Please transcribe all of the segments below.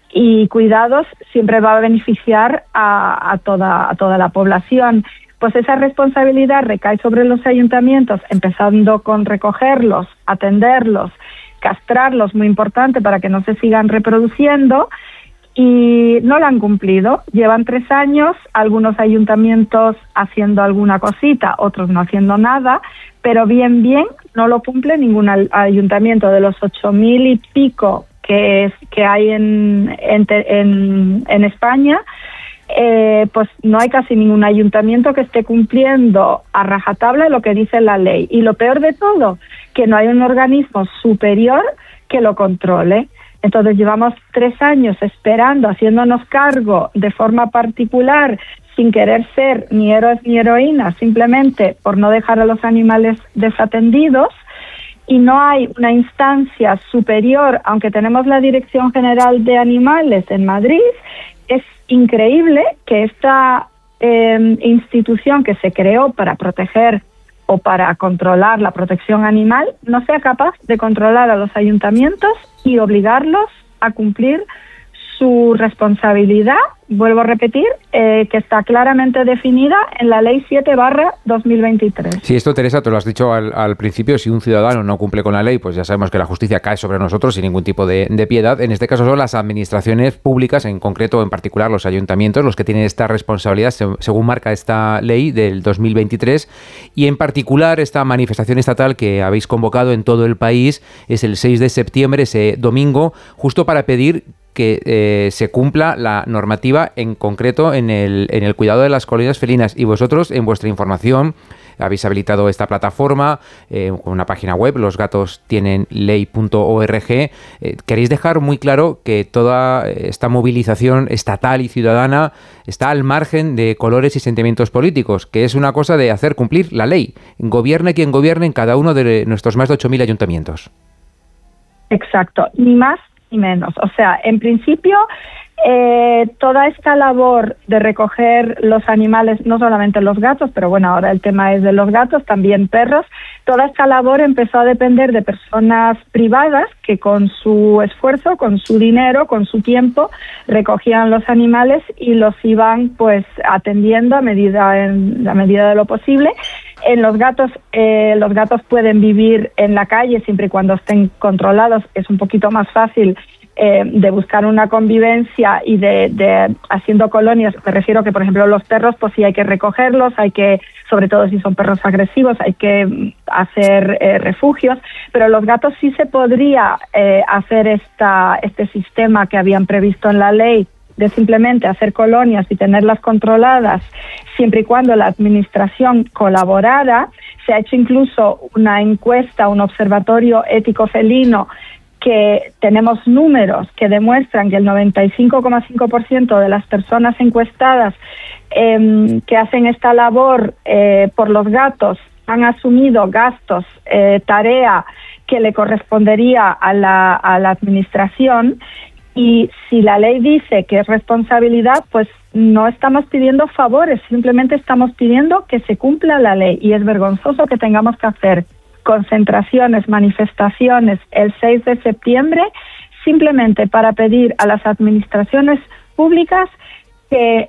y cuidados siempre va a beneficiar a toda la población. Pues esa responsabilidad recae sobre los ayuntamientos, empezando con recogerlos, atenderlos, castrarlos, muy importante para que no se sigan reproduciendo, y no lo han cumplido. Llevan 3 años, algunos ayuntamientos haciendo alguna cosita, otros no haciendo nada, pero bien no lo cumple ningún ayuntamiento. De los 8.000 y pico que hay en España, pues no hay casi ningún ayuntamiento que esté cumpliendo a rajatabla lo que dice la ley. Y lo peor de todo, que no hay un organismo superior que lo controle. Entonces llevamos 3 años esperando, haciéndonos cargo de forma particular, sin querer ser ni héroes ni heroínas, simplemente por no dejar a los animales desatendidos, y no hay una instancia superior, aunque tenemos la Dirección General de Animales en Madrid. Es increíble que esta institución que se creó para proteger o para controlar la protección animal no sea capaz de controlar a los ayuntamientos y obligarlos a cumplir su responsabilidad, vuelvo a repetir, que está claramente definida en la Ley 7/2023. Sí, esto, Teresa, te lo has dicho al principio, si un ciudadano no cumple con la ley, pues ya sabemos que la justicia cae sobre nosotros sin ningún tipo de piedad. En este caso son las administraciones públicas, en concreto, en particular los ayuntamientos, los que tienen esta responsabilidad, según marca esta ley del 2023, y en particular esta manifestación estatal que habéis convocado en todo el país es el 6 de septiembre, ese domingo, justo para pedir que se cumpla la normativa, en concreto en el cuidado de las colonias felinas. Y vosotros, en vuestra información, habéis habilitado esta plataforma con una página web, losgatostienenley.org. Queréis dejar muy claro que toda esta movilización estatal y ciudadana está al margen de colores y sentimientos políticos, que es una cosa de hacer cumplir la ley. Gobierne quien gobierne en cada uno de nuestros más de 8.000 ayuntamientos. Exacto, ni más ni menos. O sea, en principio, toda esta labor de recoger los animales, no solamente los gatos, pero bueno, ahora el tema es de los gatos, también perros, toda esta labor empezó a depender de personas privadas que con su esfuerzo, con su dinero, con su tiempo, recogían los animales y los iban pues atendiendo a medida de lo posible. En los gatos pueden vivir en la calle siempre y cuando estén controlados. Es un poquito más fácil de buscar una convivencia y de haciendo colonias. Me refiero que, por ejemplo, los perros, pues sí hay que recogerlos, hay que, sobre todo si son perros agresivos, hay que hacer refugios, pero los gatos sí se podría hacer este sistema que habían previsto en la ley, de simplemente hacer colonias y tenerlas controladas, siempre y cuando la administración colaborara. Se ha hecho incluso una encuesta, un observatorio ético felino, que tenemos números que demuestran que el 95,5% de las personas encuestadas que hacen esta labor por los gatos han asumido gastos, tarea que le correspondería a la administración. Y si la ley dice que es responsabilidad, pues no estamos pidiendo favores, simplemente estamos pidiendo que se cumpla la ley. Y es vergonzoso que tengamos que hacer concentraciones, manifestaciones el 6 de septiembre simplemente para pedir a las administraciones públicas que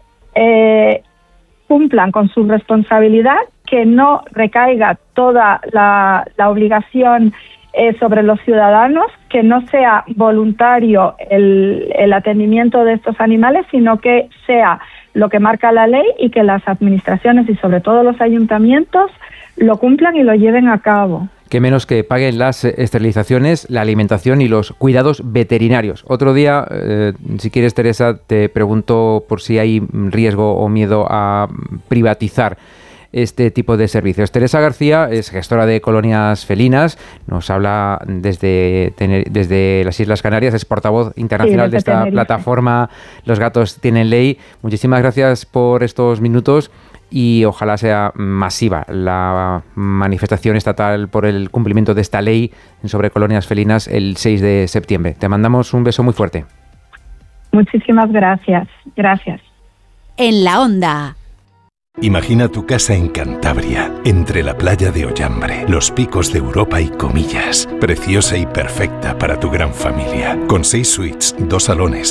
cumplan con su responsabilidad, que no recaiga toda la obligación sobre los ciudadanos, que no sea voluntario el atendimiento de estos animales, sino que sea lo que marca la ley y que las administraciones y sobre todo los ayuntamientos lo cumplan y lo lleven a cabo. Que menos que paguen las esterilizaciones, la alimentación y los cuidados veterinarios. Otro día, si quieres, Teresa, te pregunto por si hay riesgo o miedo a privatizar este tipo de servicios. Teresa García es gestora de colonias felinas, nos habla desde las Islas Canarias, es portavoz internacional de esta plataforma Los Gatos Tienen Ley. Muchísimas gracias por estos minutos y ojalá sea masiva la manifestación estatal por el cumplimiento de esta ley sobre colonias felinas el 6 de septiembre. Te mandamos un beso muy fuerte. Muchísimas gracias. Gracias. En la Onda. Imagina tu casa en Cantabria, entre la playa de Ollambre, los picos de Europa y Comillas. Preciosa y perfecta para tu gran familia. Con 6 suites, 2 salones,